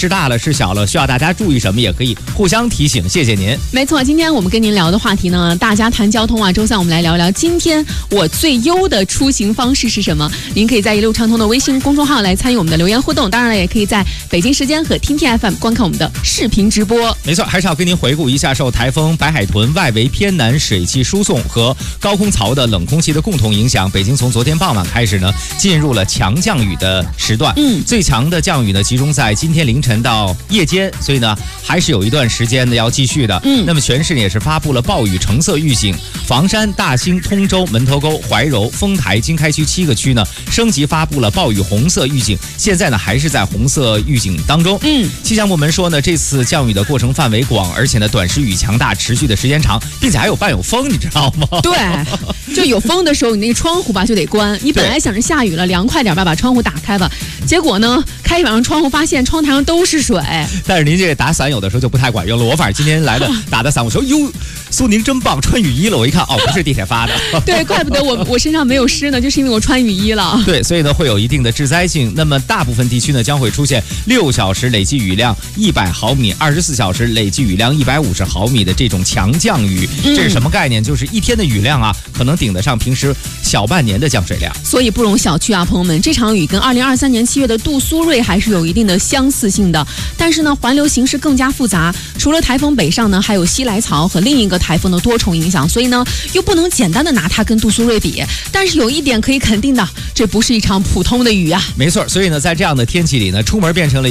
是大了是小了，需要大家注意什么，也可以互相提醒。谢谢您。 没错，今天我们跟您聊的话题呢，大家谈交通啊。周三我们来聊聊今天我最优的出行方式是什么。您可以在一路畅通的微信公众号来参与我们的留言互动，当然了，也可以在北京时间和听听 FM 观看我们的视频直播。 没错，还是要跟您回顾一下受台风白海豚外围偏南水汽输送和高空槽的冷空气的共同影响，北京从昨天傍晚开始呢，进入了强降雨的时段。最强的降雨呢，集中在今天凌晨到夜间，所以呢，还是有一段时间呢要继续的。那么全市也是发布了暴雨橙色预警，房山、大兴、通州、门头沟、怀柔、丰台、经开区7个区呢升级发布了暴雨红色预警，现在呢还是在红色预警当中。气象部门说呢，这次降雨的过程范围广，而且呢短时雨强大，持续的时间长，并且还有伴有风，你知道吗？ 对，就有风的时候，你那个窗户吧就得关。你本来想着下雨了，凉快点吧，把窗户打开吧，结果呢，开一晚上窗户，发现窗台上都是水。 但是您这个打伞有的时候就不太管用了。我反正今天来的打的伞，我说哟，苏宁真棒，穿雨衣了。我一看，哦，不是地铁发的。 对，怪不得我身上没有湿呢，就是因为我穿雨衣了。 对，所以呢会有一定的致灾性。那么大部分地区呢将会出现6小时累计雨量100毫米、24小时累计雨量150毫米的这种强降雨。这是什么概念？就是一天的雨量啊，可能顶得上平时小半年的降水量。 所以不容小觑啊，朋友们，这场雨跟2023年7月的杜苏芮还是有一定的相似性的。但是呢，环流形势更加复杂，除了台风北上呢，还有西来槽和另一个台风的多重影响，所以呢，又不能简单的拿它跟杜苏芮比。但是有一点可以肯定的，这不是一场普通的雨啊。 没错，所以呢，在这样的天气里呢，出门变成了